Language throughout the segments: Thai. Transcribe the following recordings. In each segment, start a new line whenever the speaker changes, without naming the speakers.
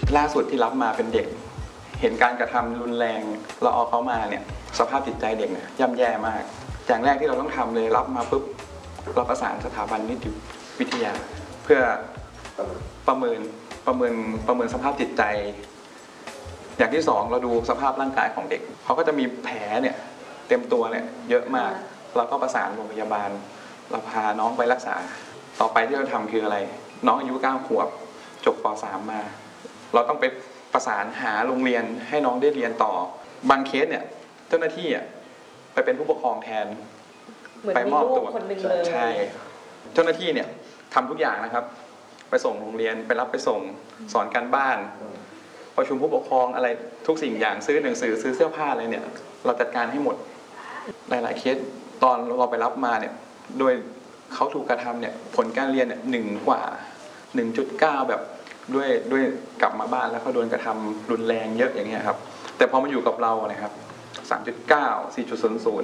ล่าสุดที่รับมาเป็นเด็กเห็นการกระทำรุนแรงเราเอาเขามาเนี่ยสภาพจิตใจเด็กเนี่ยย่ำแย่มากอย่างแรกที่เราต้องทำเลยรับมาปุ๊บเราประสานสถาบันนิติวิทยาเพื่อประเมินสภาพจิตใจอย่างที่สองเราดูสภาพร่างกายของเด็กเขาก็จะมีแผลเนี่ยเต็มตัวเนี่ยเยอะมากเราก็ประสานโรงพยาบาลเราพาน้องไปรักษาต่อไปที่เราทำคืออะไรน้องอายุ9 ขวบจบป.3 มาเราต้องไปประสานหาโรงเรียนให้น้องได้เรียนต่อบางเคสเนี่ยเจ้าหน้าที่ไปเป็นผู้ปกครองแทนไปมอบตัวใช่เจ้าหน้าที่เนี่ยทำทุกอย่างนะครับไปส่งโรงเรียนไปรับไปส่งสอนการบ้านประชุมผู้ปกครองอะไรทุกสิ่งอย่างซื้อหนังสือซื้อเสื้อผ้าอะไรเนี่ยเราจัดการให้หมดหลายๆเคสตอนเราไปรับมาเนี่ยโดยเขาถูกกระทำเนี่ยผลการเรียนเนี่ย1 กว่า 1.9 แบบด้วยกลับมาบ้านแล้วเขาโดนกระทำรุนแรงเยอะอย่างเงี้ยครับแต่พอมาอยู่กับเรานะครับ 3.9 4.00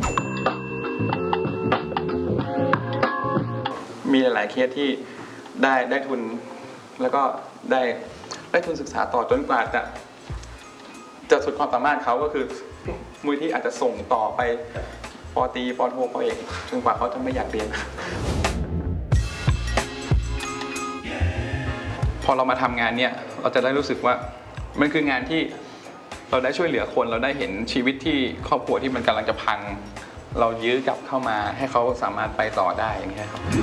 มีหลายๆเคสที่ได้ทุนแล้วก็ได้ทุนศึกษาต่อจนกว่าจะสุดความสามารถเขาก็คือมูลที่อาจจะส่งต่อไปป.ตรี ป.โท ป.เอกจนกว่าเขาจะไม่อยากเรียนพอเรามาทำงานเนี่ยเราจะได้รู้สึกว่ามันคืองานที่เราได้ช่วยเหลือคนเราได้เห็นชีวิตที่ครอบครัวที่มันกำลังจะพังเรายื้อกลับเข้ามาให้เขาสามารถไปต่อได้อย่างนี้ครับ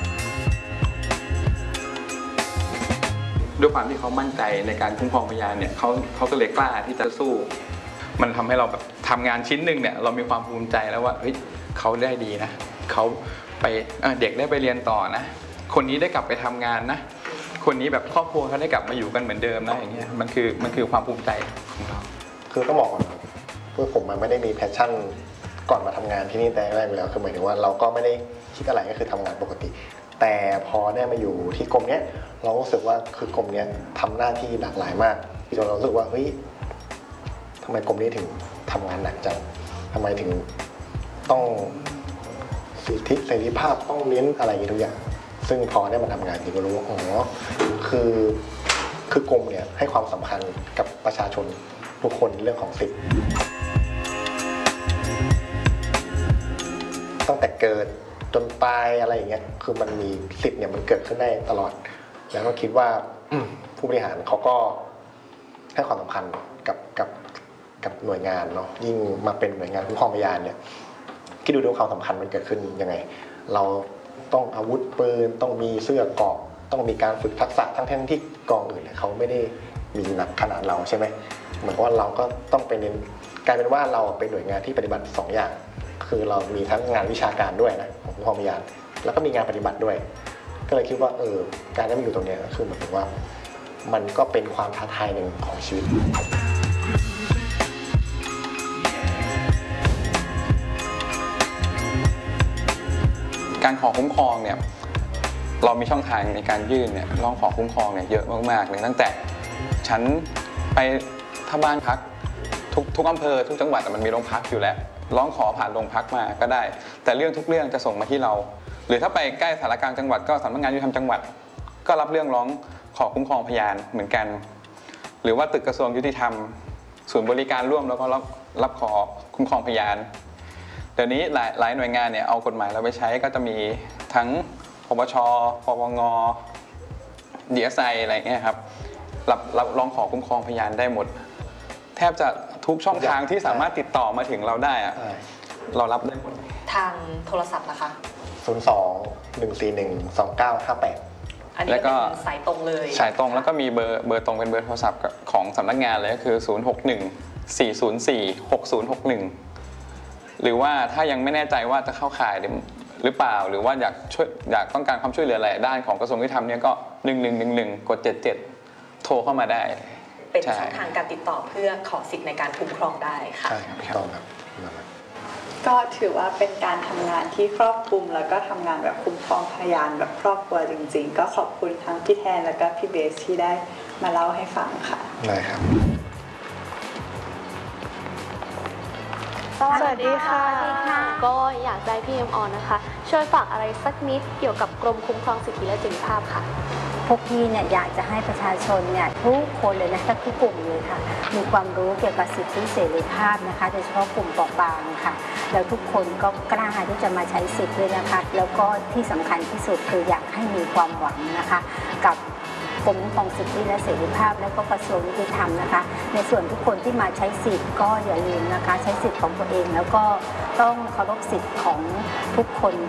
ด้วยความที่เขามั่นใจในการคุ้มครองพยานเนี่ยเขาก็เลยกล้าที่จะสู้มันทำให้เราแบบทำงานชิ้นหนึ่งเนี่ยเรามีความภูมิใจแล้วว่าเฮ้ยเขาได้ดีนะเขาไปเด็กได้ไปเรียนต่อนะคนนี้ได้กลับไปทำงานนะคนนี้แบบครอบครัวเขาได้กลับมาอยู่กันเหมือนเดิมนะอย่างเงี้ยมันคือความภูมิใจของเรา
คือต้องบอกก่อนว่าผมมันไม่ได้มีแพชชั่นก่อนมาทำงานที่นี่แต่แรกอยู่แล้วคือหมายถึงว่าเราก็ไม่ได้คิดอะไรก็คือทำงานปกติแต่พอได้มาอยู่ที่กรมเนี้ยเรารู้สึกว่าคือกรมเนี้ยทำหน้าที่หลากหลายมากจนเรารู้สึกว่าเฮ้ยทำไมกรมนี้ถึงทำงานหนักจังทำไมถึงต้องสิทธิเสรีภาพต้องเน้นอะไรอย่างนี้ทุกอย่างซึ่งพอได้มาทำงานจริงก็รู้ว่าอ๋อคือกรมเนี่ยให้ความสำคัญกับประชาชนทุกคนเรื่องของสิทธิ์ตั้งแต่เกิดจนตายอะไรอย่างเงี้ยคือมันมีสิทธิ์เนี่ยมันเกิดขึ้นได้ตลอดแล้วก็คิดว่าผู้บริหารเขาก็ให้ความสำคัญกับหน่วยงานเนาะยิ่งมาเป็นหน่วยงานคุ้มครองพยานเนี่ยคิดดูความสำคัญมันเกิดขึ้นยังไงเราต้องอาวุธปืนต้องมีเสื้อเกราะต้องมีการฝึกทักษะทั้งที่กองอื่นเขาไม่ได้มีหนักขนาดเราใช่ไหมเหมือนว่าเราก็ต้องไปเน้นกลายเป็นว่าเราเป็นหน่วยงานที่ปฏิบัติ2 อย่างคือเรามีทั้งงานวิชาการด้วยนะของคุ้มครองพยานแล้วก็มีงานปฏิบัติด้วยก็เลยคิดว่าการได้มาอยู่ตรงนี้คือหมายถึงว่ามันก็เป็นความท้าทายหนึ่งของชีวิต
การขอคุ้มครองเนี่ยเรามีช่องทางในการยื่นเนี่ยร้องขอคุ้มครองเนี่ยเยอะมากๆเลยตั้งแต่ฉันไปถ้าบ้านพักทุกอำเภอทุกจังหวัดมันมีโรงพักอยู่แล้วร้องขอผ่านโรงพักมาก็ได้แต่เรื่องทุกเรื่องจะส่งมาที่เราหรือถ้าไปใกล้สารกลางจังหวัดก็สำนักงานยุติธรรมจังหวัดก็รับเรื่องร้องขอคุ้มครองพยานเหมือนกันหรือว่าตึกกระทรวงยุติธรรมศูนย์บริการร่วมแล้วก็รับขอคุ้มครองพยานเดี๋ยวนี้หลายหน่วยงานเนี่ยเอากฎหมายเราไปใช้ก็จะมีทั้งปปช.ปปง. DSI อะไรเงี้ยครับรับร้องขอคุ้มครองพยานได้หมดแทบจะทุกช่องทางที่สามารถติดต่อมาถึงเราได้อะเรารับได้หมด
ทางโทรศัพท์นะคะ
02-141-2958
อันนี้ก็เป็นสายตรงเลย
สายตรงแล้วก็มีเบอร์ตรงเป็นเบอร์โทรศัพท์ของสำนักงานเลยก็คือ061-404-6061หรือว่าถ้ายังไม่แน่ใจว่าจะเข้าข่ายหรือเปล่าหรือว่าอยากต้องการความช่วยเหลืออะไรด้านของกระทรวงยุติธรรมเนี่ยก็1111กด77โทรเข้ามาได้
เป็นช่องทางการติดต่อเพื่อขอสิทธิ์ในการคุ้มครองได้ค่ะ
ใช่ครับต้องครับ
ก็ถือว่าเป็นการทำงานที่ครอบคลุมแล้วก็ทำงานแบบคุ้มครองพยานแบบครอบครัวจริงๆก็ขอบคุณทั้งพี่แทนแล้วก็พี่เบสที่ได้มาเล่าให้ฟังค่ะ
ได้ครับ
สวัสดีค่ะก็อยากได้พี่เอ็มออนนะคะช่วยฝากอะไรสักนิดเกี่ยวกับกรมคุ้มครองสิทธิและเสรีภาพค่ะ
พวกพี่เนี่ยอยากจะให้ประชาชนเนี่ยทุกคนเลยนะทุกกลุ่มเลยค่ะมีความรู้เกี่ยวกับสิทธิเสรีภาพนะคะโดยเฉพาะกลุ่มเปราะบางค่ะแล้วทุกคนก็กล้าที่จะมาใช้สิทธิ์ด้วยนะคะแล้วก็ที่สำคัญที่สุดคืออยากให้มีความหวังนะคะกับกรมคุ้มครองสิทธิและเสรีภาพและก็กระทรวงยุติธรรมนะคะในส่วนทุกคนที่มาใช้สิทธิ์ก็อย่าลืมนะคะใช้สิทธิ์ของตัวเองแล้วก็ต้องเคารพสิทธิ์ของทุกคน